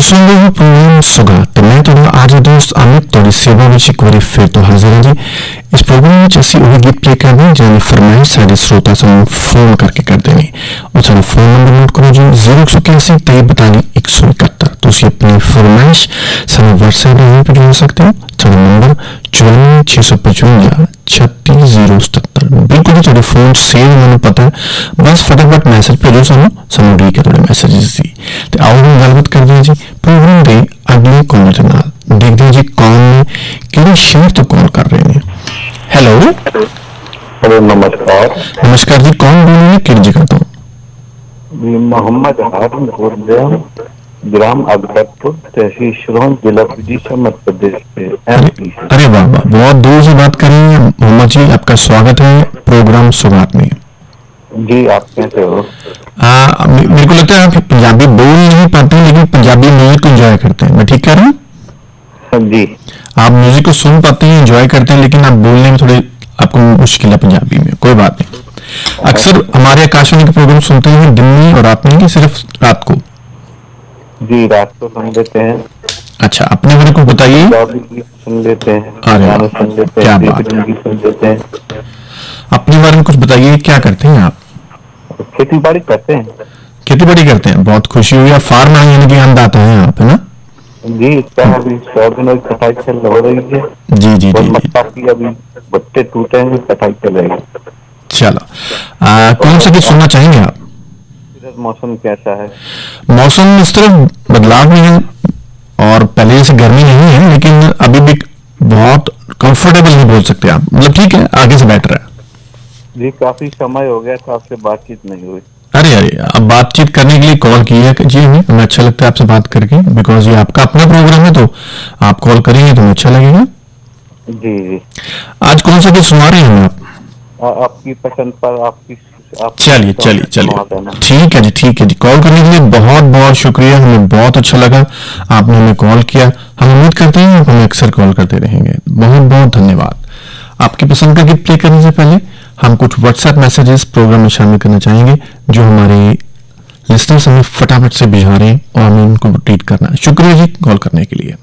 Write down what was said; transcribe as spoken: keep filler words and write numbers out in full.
सुन रहे हो प्रोग्राम सुगात मैं ਤੁਹਾਡਾ आज दोस्त अमित ਤੁਹਾਡੀ ਸੇਵਾ ਵਿੱਚ ਇੱਕ ਵਾਰੀ ਫਿਰ ਤੋਂ ਹਾਜ਼ਰ ਹਾਂ ਜੀ। ਇਸ ਪ੍ਰੋਗਰਾਮ ਵਿੱਚ ਅਸੀਂ ਉਹ ਗੀਤ ਪਲੇ ਕਰਦੇ ਹਾਂ ਜਿਹਨਾਂ ਦੀ ਫਰਮਾਇਸ਼ ਸਾਡੇ ਸਰੋਤਾ ਸਾਨੂੰ ਫੋਨ ਕਰਕੇ ਕਰਦੇ ਨੇ। ਉਹ ਸਾਡਾ ਫੋਨ ਨੰਬਰ ਨੋਟ ਕਰੋ ਜੀ zero one eight eight three four four one one seven seven। ਤੁਸੀਂ ਆਪਣੀ ਫਰਮਾਇਸ਼ ਸਾਨੂੰ WhatsApp ਰਾਹੀਂ ਭੇਜ ਸਕਦੇ ਹੋ। ਸਾਡਾ number four nine six five five छत्तीस जीरो सतहत्तर। बिल्कुल ही थोड़े फोन सेव मैंने पता है, बस फटाफट मैसेज भेजो सानू सानू डी के थोड़े मैसेजेस दी ते आओ हम गलबात करते हैं जी प्रोग्राम दे अगले कॉलर के नाल। देखते हैं जी कौन ने किहड़े शहर तो कॉल कर रहे हैं। हेलो हेलो नमस्कार। नमस्कार जी, कौन बोल रहे हैं, किस जगह तो? जी मोहम्मद हारून बोल रहे हैं, ग्राम अकबरपुर, तहसील शिरोन, जिला विदिशा, मध्य प्रदेश से। अरे वाह वाह, बहुत दूर से बात कर रहे हैं मोहम्मद जी, आपका स्वागत है प्रोग्राम सुगात में। जी आप कैसे हो? आ, मेरे को लगता है आप पंजाबी बोल नहीं पाते लेकिन पंजाबी म्यूजिक को एंजॉय करते हैं, मैं ठीक कह रहा हूँ? जी आप म्यूजिक को सुन पाते हैं, एंजॉय करते हैं, लेकिन आप बोलने में थोड़े आपको मुश्किल है पंजाबी में। कोई बात नहीं। अक्सर हमारे आकाशवाणी के प्रोग्राम सुनते हैं दिन में और रात में कि सिर्फ रात को? जी रात को सुन लेते हैं। अच्छा, अपने बारे को बताइए। सुन लेते हैं, अरे सुन लेते क्या हैं, बात है। सुन लेते हैं। अपने बारे में कुछ बताइए, क्या करते हैं आप? खेती बाड़ी करते हैं। खेती बाड़ी करते हैं, बहुत खुशी हुई। फार्म यानी कि अन्नदाता हैं आप, है ना? जी इसका अभी सोयाबीन की कटाई चल हो रही है। जी जी जी मक्का की अभी भुट्टे टूटे हैं, कटाई चल रही है। चलो, आ, कौन सा गीत सुनना चाहेंगे आप? मौसम कैसा है? मौसम इस तरफ बदलाव में है और पहले जैसे गर्मी नहीं है, लेकिन अभी भी बहुत कंफर्टेबल नहीं बोल सकते आप, मतलब ठीक है, आगे से बेटर है। जी काफी समय हो गया था आपसे बातचीत नहीं हुई। अरे अरे, अब बातचीत करने के लिए कॉल की है जी हमें, हमें अच्छा लगता है आपसे बात करके, बिकॉज ये आपका अपना प्रोग्राम है, तो आप कॉल करेंगे तो हमें अच्छा लगेगा। जी जी आज कौन सा गीत सुना रहे हैं आप? आ, आपकी पसंद पर आपकी आप चलिए चलिए चलिए, ठीक है जी, ठीक है जी। कॉल करने के लिए बहुत बहुत शुक्रिया, हमें बहुत अच्छा लगा आपने हमें कॉल किया। हम उम्मीद करते हैं आप हमें अक्सर कॉल करते रहेंगे। बहुत बहुत धन्यवाद। आपकी पसंद का गीत प्ले करने से पहले हम कुछ व्हाट्सएप मैसेजेस प्रोग्राम में शामिल करना चाहेंगे जो हमारे लिसनर्स हमें फटाफट से भिजवा रहे हैं और हमें उनको ट्वीट करना है। शुक्रिया जी कॉल करने के लिए।